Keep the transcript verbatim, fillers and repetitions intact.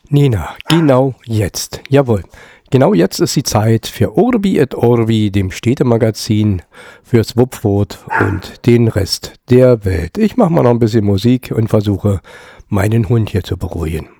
Nina, genau jetzt. Jawohl. Genau jetzt ist die Zeit für Orbi et Orbi, dem Städtemagazin, fürs Wupfwort und den Rest der Welt. Ich mache mal noch ein bisschen Musik und versuche, meinen Hund hier zu beruhigen.